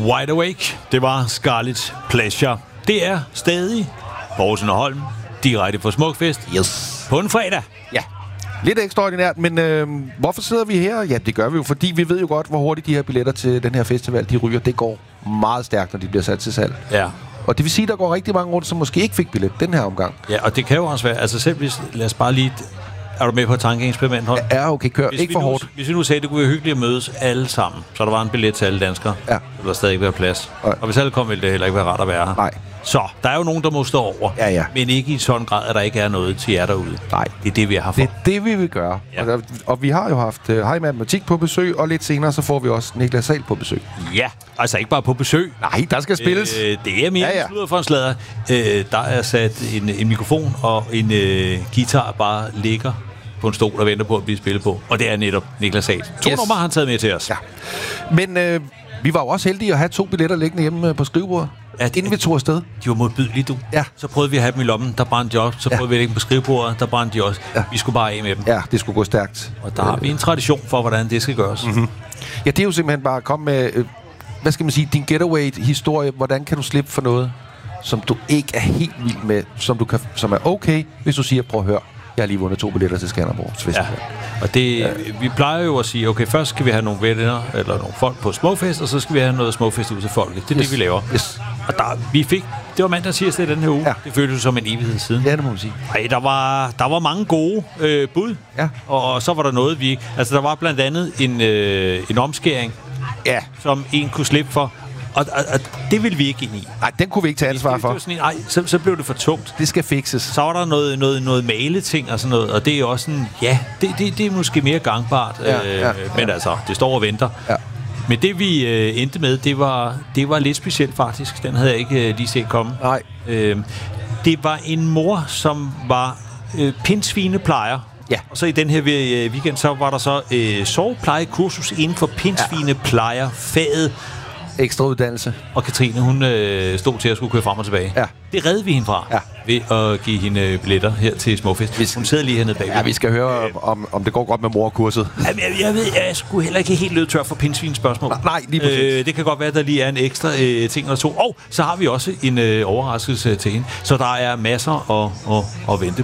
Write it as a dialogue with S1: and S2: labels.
S1: Wide Awake, det var Scarlet Pleasure. Det er stadig Poulsen og Holm, direkte fra Smukfest.
S2: Yes.
S1: På en fredag.
S2: Ja. Lidt ekstraordinært, men hvorfor sidder vi her? Ja, det gør vi jo, fordi vi ved jo godt, hvor hurtigt de her billetter til den her festival, de ryger. Det går meget stærkt, når de bliver sat til salg.
S1: Ja.
S2: Og det vil sige, at der går rigtig mange rundt, som måske ikke fik billet den her omgang.
S1: Ja, og det kan jo også være, altså selv hvis, lad os bare lige, er du med på tankeeksperiment, Holm?
S2: Ja, okay, kør. Ikke for hårdt.
S1: Hvis vi nu sagde, at det kunne være hyggeligt at mødes alle sammen, så der var en billet til alle danskere,
S2: ja.
S1: Så der stadig ikke være plads.
S2: Nej.
S1: Og hvis alle kom, ville det heller ikke være rart at være her.
S2: Nej.
S1: Så der er jo nogen, der må stå over.
S2: Ja, ja.
S1: Men ikke i sådan grad, at der ikke er noget til jer derude.
S2: Nej.
S1: Det er det, vi har for.
S2: Det er det, vi vil gøre. Ja. Og vi har jo haft Hej Matematik på besøg, og lidt senere, så får vi også Niklas Sahl på besøg.
S1: Ja, altså ikke bare på besøg.
S2: Nej, der skal spilles.
S1: Det er mere sludder for en sladder. Der er sat en mikrofon og en guitar bare ligger på en stol og venter på at blive spillet på. Og det er netop Niklas Sahl. 2 numre har han taget med til os.
S2: Ja. Men vi var jo også heldige at have 2 billetter liggende hjemme på skrivebordet. Ja, inden vi tog afsted.
S1: De var modbydelige, du.
S2: Ja.
S1: Så prøvede vi at have dem i lommen, der brændte de op. Så prøvede vi at lægge dem på skrivebordet, der brændte de også. Ja. Vi skulle bare af med dem.
S2: Ja, det skulle gå stærkt.
S1: Og der har vi en tradition for, hvordan det skal gøres.
S2: Mm-hmm. Ja, det er jo simpelthen bare at komme med, hvad skal man sige, din getaway-historie. Hvordan kan du slippe for noget, som du ikke er helt vild med, som er okay, hvis du siger, prøv at høre, jeg har lige vundet 2 billetter til Skanderborgs Festival. Ja.
S1: Og det, vi plejer jo at sige, okay, først skal vi have nogle venner, eller nogle folk på Smukfest, og så skal vi have noget Smukfest ud til folket. Det er det, vi laver.
S2: Yes.
S1: Og det var mandag og tirsdag den her uge. Ja. Det føltes som en evighed siden.
S2: Ja, det må man sige.
S1: Ej, der var mange gode bud. Ja. Og så var der noget, vi... Altså, der var blandt andet en omskæring, som en kunne slippe for. Og det ville vi ikke ind i.
S2: Nej, den kunne vi ikke tage ansvar for.
S1: Nej, så blev det for tungt.
S2: Det skal fikses.
S1: Så var der noget maleting og sådan noget, og det er også sådan, det er måske mere gangbart. Men altså, det står og venter. Ja. Men det vi endte med, det var lidt specielt faktisk. Den havde jeg ikke lige set komme.
S2: Nej.
S1: Det var en mor, som var pindsvineplejer. Ja. Og så i den her weekend, så var der så soveplejekursus inden for pindsvineplejerfaget.
S2: Ekstra uddannelse.
S1: Og Katrine, hun stod til at skulle køre frem og tilbage. Ja. Det reddede vi hende fra ved at give hende billetter her til Smukfest. Hun sidder lige hernede bagved.
S2: Ja, vi skal høre, om det går godt med morkurset.
S1: Jeg ved, jeg skulle heller ikke helt løbe tør for pindsvins spørgsmål.
S2: Nej, lige præcis.
S1: Det kan godt være, at der lige er en ekstra ting eller to. Og så har vi også en overraskelse til hende. Så der er masser at vente